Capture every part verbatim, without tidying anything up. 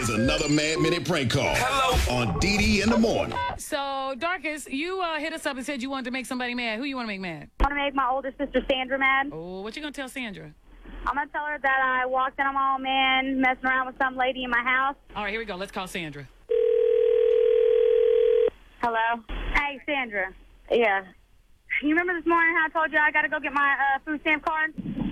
Here's another Mad Minute prank call. Hello. On Dee Dee in the morning. So, Darkest, you uh, hit us up and said you wanted to make somebody mad. Who you want to make mad? I want to make my older sister Sandra mad. Oh, what you gonna tell Sandra? I'm going to tell her that I walked in on my old man messing around with some lady in my house. All right, here we go. Let's call Sandra. Hello? Hey, Sandra. Yeah. You remember this morning how I told you I got to go get my uh, food stamp card?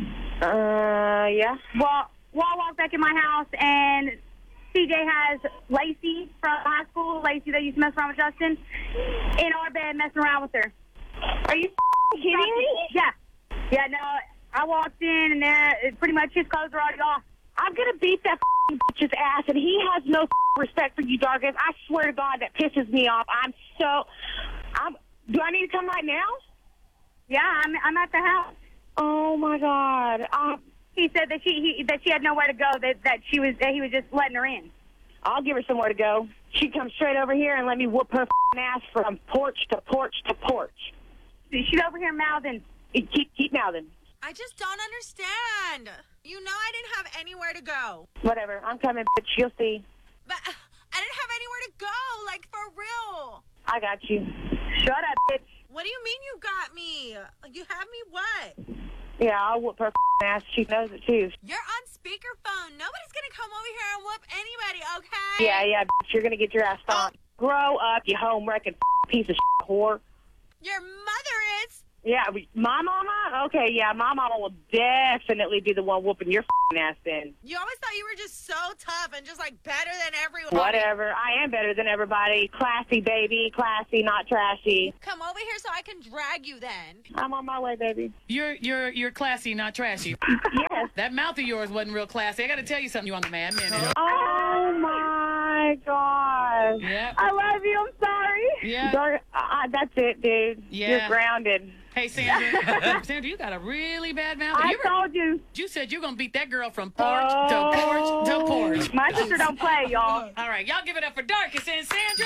Uh, yeah. Well, well, I walked back in my house, and C J has Lacey from high school, Lacey that used to mess around with Justin, in our bed messing around with her. Are you kidding me? Yeah. Yeah, no, I walked in, and there, pretty much his clothes were already off. I'm going to beat that bitch's ass, and he has no respect for you, Darkest. I swear to God, that pisses me off. I'm so... I'm. Do I need to come right now? Yeah, I'm, I'm at the house. Oh, my God. Um, he said that she he, that she had nowhere to go, that, that, she was, that he was just letting her in. I'll give her somewhere to go. She comes straight over here and let me whoop her ass from porch to porch to porch. She's over here mouthing. Keep, keep mouthing. I just don't understand. You know I didn't have anywhere to go. Whatever. I'm coming, bitch. You'll see. But I didn't have anywhere to go, like, for real. I got you. Shut up, bitch. What do you mean you got me? You have me what? Yeah, I'll whoop her ass. She knows it, too. You're on speakerphone. Nobody's going to come over here and whoop anybody, okay? Yeah, yeah, bitch. You're going to get your ass stomped. Oh. Grow up, you home-wrecking piece of shit whore. Your mother is... Yeah, my mama? Okay, yeah, my mama will definitely be the one whooping your ass then. You always thought you were just so tough and just, like, better than everyone. Whatever. I am better than everybody. Classy, baby. Classy, not trashy. Come over here so I can drag you then. I'm on my way, baby. You're you're you're classy, not trashy. Yes. That mouth of yours wasn't real classy. I got to tell you something. You on the Mad Minute. Oh, my God. Yeah. I love you. I'm sorry. Yeah. Dark, uh, that's it, dude. Yeah. You're grounded. Hey, Sandra. Sandra, you got a really bad mouth. I you were, told you. You said you're going to beat that girl from porch Oh. to porch to porch. My sister don't play, y'all. All right, y'all give it up for Darkest and Sandra.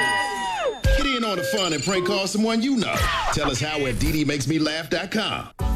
Get in on the fun and prank call someone you know. Tell us how at Dee Dee Makes Me Laugh dot com.